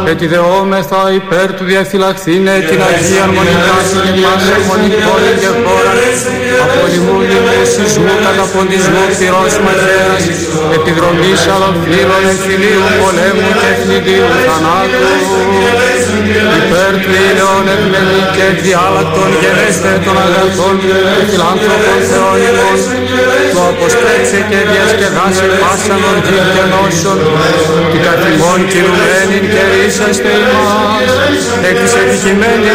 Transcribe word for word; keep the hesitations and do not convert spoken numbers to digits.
Ετιδεόμεθα υπέρ του διαφυλαχθήνε την Αγία Μονικάση και πάσα μονικόλη και χώρα από λιμούλη σεισμού, καταποντισμού, πυρός μαχαίρας, επιδρομής αλοφύλων, εμφυλίου, πολέμου και εθνιδίου θανάτου. Υπέρ του ήλαιων ευμενή και διάλακτων γενέστε των αγαθών και φιλάνθρωπων Θεών ημών, το αποστρέψε και διασκεδάσε πάσαν οργή και νόσων, την καθημών κινουμένην και ρίσαστε ημάς, εκ της επιτυχημένης